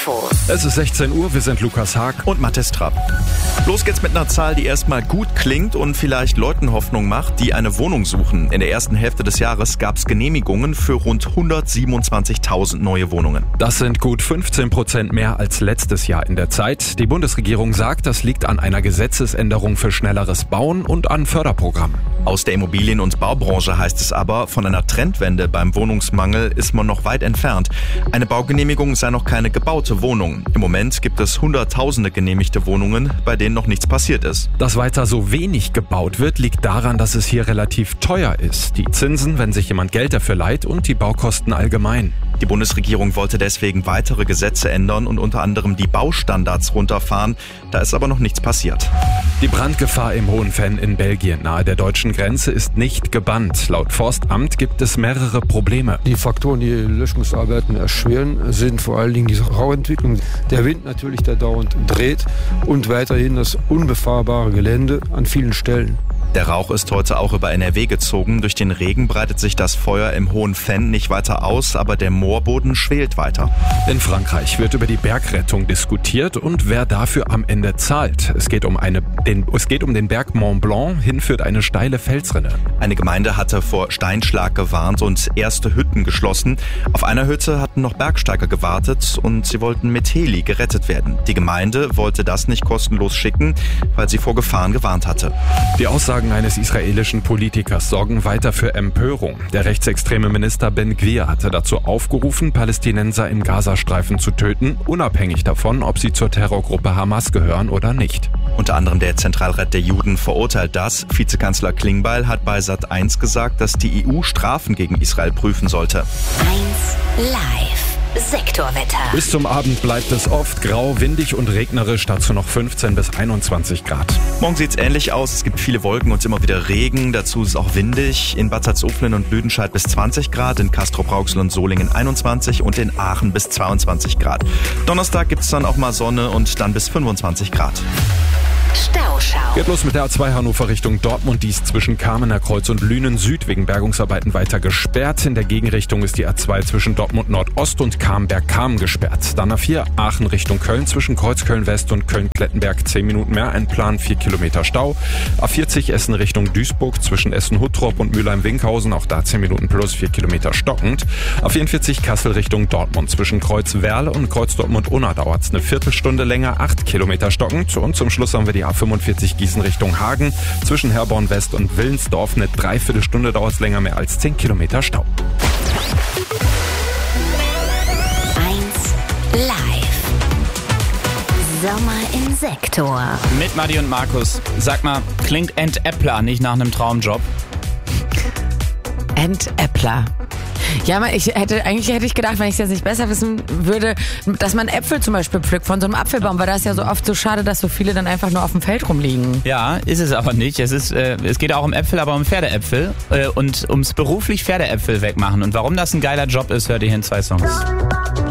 Info. Es ist 16 Uhr, wir sind Lukas Haag und Mathis Trapp. Los geht's mit einer Zahl, die erstmal gut klingt und vielleicht Leuten Hoffnung macht, die eine Wohnung suchen. In der ersten Hälfte des Jahres gab's Genehmigungen für rund 127.000 neue Wohnungen. Das sind gut 15% mehr als letztes Jahr in der Zeit. Die Bundesregierung sagt, das liegt an einer Gesetzesänderung für schnelleres Bauen und an Förderprogrammen. Aus der Immobilien- und Baubranche heißt es aber, von einer Trendwende beim Wohnungsmangel ist man noch weit entfernt. Eine Baugenehmigung sei noch keine gebaute Wohnung. Im Moment gibt es Hunderttausende genehmigte Wohnungen, bei denen noch nichts passiert ist. Dass weiter so wenig gebaut wird, liegt daran, dass es hier relativ teuer ist. Die Zinsen, wenn sich jemand Geld dafür leiht, und die Baukosten allgemein. Die Bundesregierung wollte deswegen weitere Gesetze ändern und unter anderem die Baustandards runterfahren. Da ist aber noch nichts passiert. Die Brandgefahr im Hohenfenn in Belgien nahe der deutschen Grenze ist nicht gebannt. Laut Forstamt gibt es mehrere Probleme. Die Faktoren, die Löschungsarbeiten erschweren, sind vor allen Dingen die Rauentwicklung. Der Wind natürlich, der dauernd dreht, und weiterhin das unbefahrbare Gelände an vielen Stellen. Der Rauch ist heute auch über NRW gezogen. Durch den Regen breitet sich das Feuer im Hohenfenn nicht weiter aus, aber der Moorboden schwelt weiter. In Frankreich wird über die Bergrettung diskutiert und wer dafür am Ende zahlt. Es geht um den Berg Mont Blanc, hinführt eine steile Felsrinne. Eine Gemeinde hatte vor Steinschlag gewarnt und erste Hütten geschlossen. Auf einer Hütte hatten noch Bergsteiger gewartet und sie wollten mit Heli gerettet werden. Die Gemeinde wollte das nicht kostenlos schicken, weil sie vor Gefahren gewarnt hatte. Die Aussagen eines israelischen Politikers sorgen weiter für Empörung. Der rechtsextreme Minister Ben Gvir hatte dazu aufgerufen, Palästinenser im Gazastreifen zu töten, unabhängig davon, ob sie zur Terrorgruppe Hamas gehören oder nicht. Unter anderem der Zentralrat der Juden verurteilt das. Vizekanzler Klingbeil hat bei Sat.1 gesagt, dass die EU Strafen gegen Israel prüfen sollte. 1 Live. Sektorwetter. Bis zum Abend bleibt es oft grau, windig und regnerisch, dazu noch 15 bis 21 Grad. Morgen sieht's ähnlich aus, es gibt viele Wolken und immer wieder Regen, dazu ist es auch windig. In Bad Salzuflen und Lüdenscheid bis 20 Grad, in Castrop-Rauxel und Solingen 21 und in Aachen bis 22 Grad. Donnerstag gibt's dann auch mal Sonne und dann bis 25 Grad. Stauschau. Geht los mit der A2 Hannover Richtung Dortmund. Die ist zwischen Kamener Kreuz und Lünen Süd wegen Bergungsarbeiten weiter gesperrt. In der Gegenrichtung ist die A2 zwischen Dortmund Nordost und Camberg-Kam gesperrt. Dann A4 Aachen Richtung Köln zwischen Kreuzköln West und Köln-Klettenberg 10 Minuten mehr. Ein Plan 4 Kilometer Stau. A40 Essen Richtung Duisburg zwischen Essen-Huttrop und Mülheim-Winkhausen. Auch da 10 Minuten plus 4 Kilometer stockend. A44 Kassel Richtung Dortmund zwischen Kreuz-Werle und Kreuz-Dortmund-Unna dauert es eine Viertelstunde länger. 8 Kilometer stockend. Und zum Schluss haben wir die A45 Gießen Richtung Hagen. Zwischen Herborn West und Willensdorf eine Dreiviertelstunde dauert es länger, mehr als 10 Kilometer Stau. 1 Live. Sommer im Sektor. Mit Matti und Markus. Sag mal, klingt Entäppler nicht nach einem Traumjob? Entäppler. Ja, eigentlich hätte ich gedacht, wenn ich es jetzt nicht besser wissen würde, dass man Äpfel zum Beispiel pflückt von so einem Apfelbaum, weil das ist ja so oft so schade, dass so viele dann einfach nur auf dem Feld rumliegen. Ja, ist es aber nicht. Es geht auch um Äpfel, aber um Pferdeäpfel und ums beruflich Pferdeäpfel wegmachen. Und warum das ein geiler Job ist, hört ihr hier in 2 Songs.